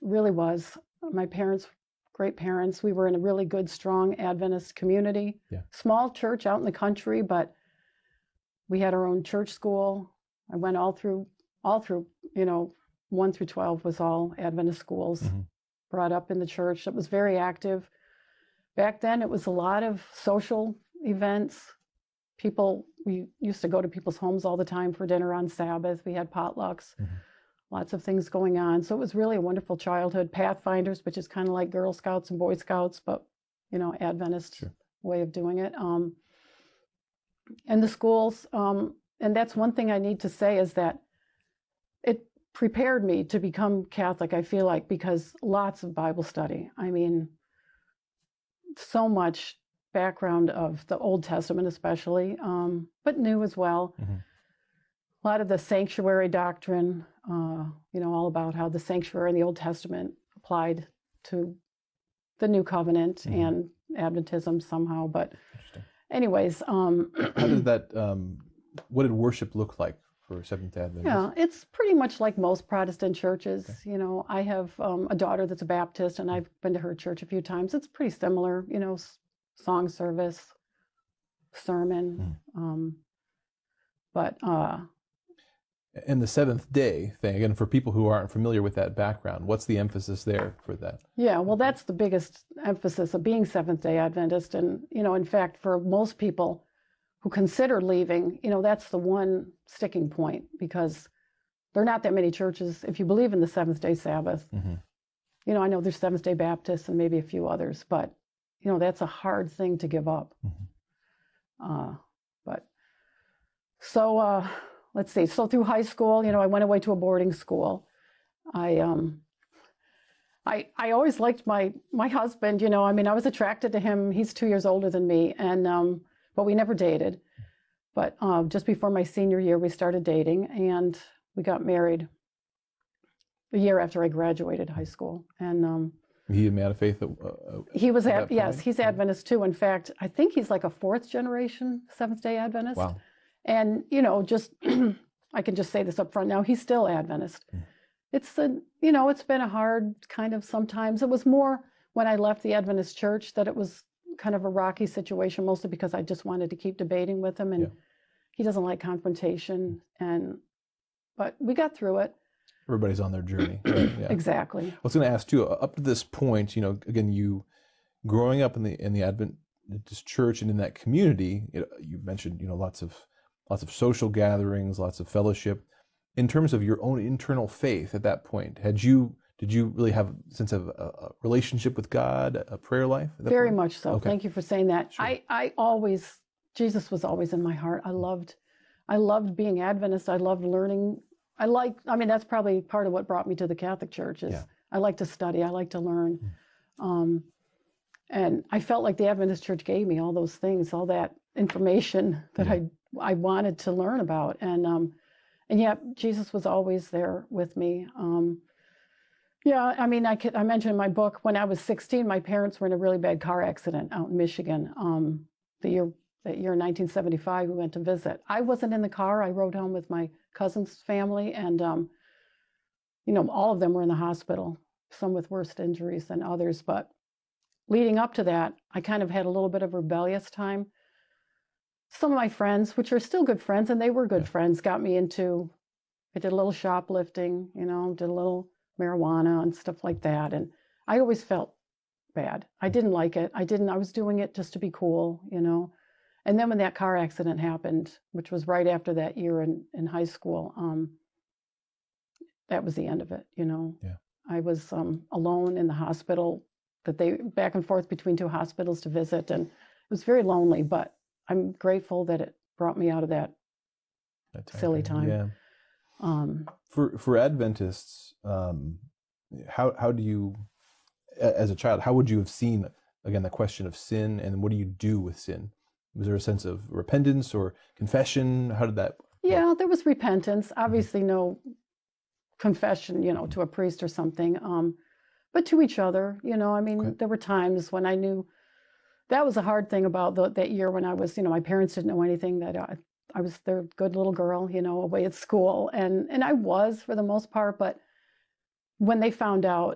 really was. My parents, great parents. We were in a really good, strong Adventist community. Yeah. Small church out in the country, but we had our own church school. I went all through, 1 through 12 was all Adventist schools. Mm-hmm. Brought up in the church. It was very active. Back then, it was a lot of social events. We used to go to people's homes all the time for dinner on Sabbath. We had potlucks, lots of things going on. So it was really a wonderful childhood. Pathfinders, which is kind of like Girl Scouts and Boy Scouts, but, Adventist way of doing it. And the schools, and that's one thing I need to say is that it prepared me to become Catholic, I feel like, because lots of Bible study. I mean, so much background of the Old Testament especially, but New as well. A lot of the sanctuary doctrine, all about how the sanctuary in the Old Testament applied to the New Covenant and Adventism somehow. But anyways. How did that, what did worship look like for Seventh-day Adventists? Yeah, it's pretty much like most Protestant churches. Okay. I have a daughter that's a Baptist, and I've been to her church a few times. It's pretty similar, song service, sermon. And the seventh day thing, again, for people who aren't familiar with that background, what's the emphasis there for that? Yeah, well, that's the biggest emphasis of being Seventh-day Adventist. And, in fact, for most people who consider leaving, that's the one sticking point, because there are not that many churches, if you believe in the Seventh-day Sabbath. I know there's Seventh-day Baptists and maybe a few others, but, that's a hard thing to give up. Let's see. So through high school, I went away to a boarding school. I always liked my husband. I was attracted to him. He's 2 years older than me, and but we never dated. But just before my senior year, we started dating, and we got married a year after I graduated high school. And he a man of faith. He was yes, he's Adventist too. In fact, I think he's like a 4th generation Seventh-day Adventist. Wow. And, just, I can just say this up front now, he's still Adventist. It's been a hard kind of sometimes. It was more when I left the Adventist church that it was kind of a rocky situation, mostly because I just wanted to keep debating with him, and he doesn't like confrontation. But we got through it. Everybody's on their journey. Yeah. Exactly. I was going to ask too, up to this point, again, you growing up in the Adventist church and in that community, you mentioned, lots of social gatherings, lots of fellowship. In terms of your own internal faith at that point, did you really have a sense of a relationship with God, a prayer life? Very much so. Okay. Thank you for saying that. Sure. Jesus was always in my heart. I loved being Adventist. I loved learning. That's probably part of what brought me to the Catholic Church is I like to study. I like to learn. And I felt like the Adventist Church gave me all those things, all that information that I wanted to learn about. And yet Jesus was always there with me. I mentioned in my book, when I was 16, my parents were in a really bad car accident out in Michigan. That year in 1975, we went to visit. I wasn't in the car. I rode home with my cousin's family, and all of them were in the hospital, some with worse injuries than others. But leading up to that, I kind of had a little bit of rebellious time. Some of my friends, which are still good friends, and they were good friends, got me into, I did a little shoplifting, did a little marijuana and stuff like that. And I always felt bad. I didn't like it. I was doing it just to be cool, And then when that car accident happened, which was right after that year in high school, that was the end of it, Yeah. I was alone in the hospital, back and forth between 2 hospitals to visit, and it was very lonely, but I'm grateful that it brought me out of that silly time. Yeah. For Adventists, how do you, as a child, how would you have seen, again, the question of sin, and what do you do with sin? Was there a sense of repentance or confession? How did that work? Yeah, there was repentance. Obviously, no confession, to a priest or something, but to each other, There were times when I knew. That was a hard thing about that year when I was, my parents didn't know anything, that I was their good little girl, away at school. And I was for the most part, but when they found out,